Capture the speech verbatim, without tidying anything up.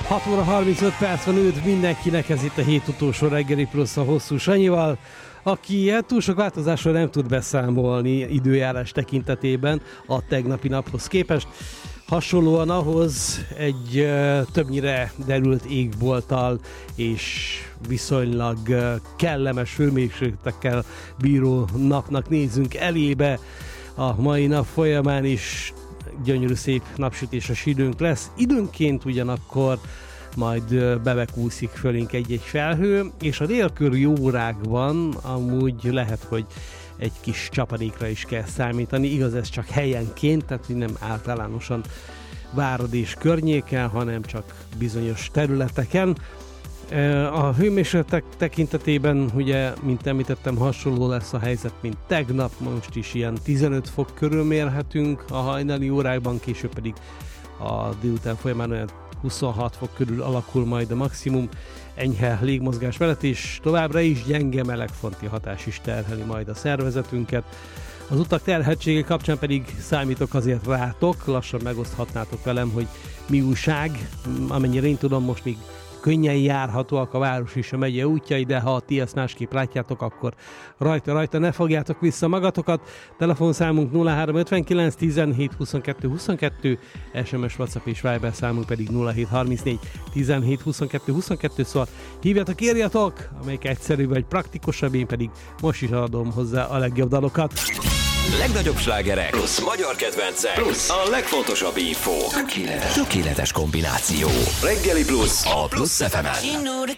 hat óra harmincöt perc van, őt mindenkinek, ez itt a hét utolsó reggeli plusz a Hosszú Sanyival, aki hát túl sok változásról nem tud beszámolni időjárás tekintetében a tegnapi naphoz képest. Hasonlóan ahhoz egy uh, többnyire derült égbolttal és viszonylag uh, kellemes hőmérsékletekkel bíró napnak nézzünk elébe. A mai nap folyamán is gyönyörű szép napsütéses időnk lesz. Időnként ugyanakkor majd bevekúszik fölénk egy-egy felhő, és a délkörű órákban amúgy lehet, hogy egy kis csapadékra is kell számítani. Igaz, ez csak helyenként, tehát nem általánosan Várad és környéken, hanem csak bizonyos területeken. A hőmérsékletek tekintetében, ugye, mint említettem, hasonló lesz a helyzet, mint tegnap, most is ilyen tizenöt fok körül mérhetünk a hajnali órákban, később pedig a délután folyamán olyan huszonhat fok körül alakul majd a maximum, enyhe légmozgás mellett, és továbbra is gyenge melegfronti hatás is terheli majd a szervezetünket. Az utak terheltsége kapcsán pedig számítok azért rátok, lassan megoszthatnátok velem, hogy mi újság, amennyire én tudom, most még könnyen járhatóak a város és a megye útjai, de ha ti ezt másképp látjátok, akkor rajta-rajta ne fogjátok vissza magatokat. Telefonszámunk nulla három ötvenkilenc tizenhét huszonkettő huszonkettő, es em es, WhatsApp és Viber számunk pedig nulla hét harmincnégy tizenhét huszonkettő huszonkettő, szóval hívjatok, írjatok, amelyik egyszerűbb vagy praktikusabb, én pedig most is adom hozzá a legjobb dalokat. Legnagyobb slágerek plusz magyar kedvencek plusz a legfontosabb info. Tökéletes, tökéletes kombináció. Reggeli plusz a Plusz ef emen.